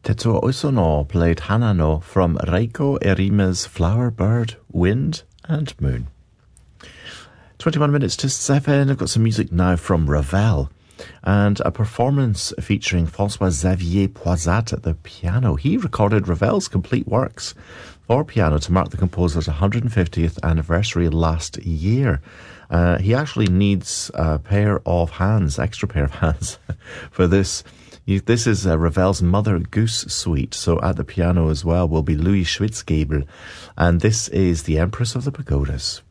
Tetsuo Osono played Hanano from Reiko Erima's Flower, Bird, Wind and Moon. 21 minutes to 7. I've got some music now from Ravel and a performance featuring François-Xavier Poisat at the piano. He recorded Ravel's complete works for piano to mark the composer's 150th anniversary last year. He actually needs a pair of hands, extra pair of hands for this. This is Ravel's Mother Goose Suite. So at the piano as well will be Louis Schwitzgebel. And this is The Empress of the Pagodas.